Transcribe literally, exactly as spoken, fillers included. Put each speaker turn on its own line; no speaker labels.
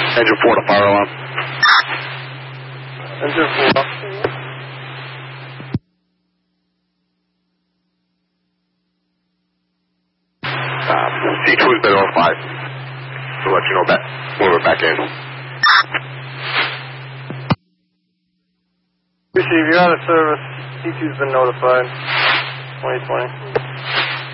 Engine four to fire alarm.
Engine four.
Uh, C two's been notified. We'll let you know back when we're back in.
Receive, you're out of service. C two's been notified. twenty twenty.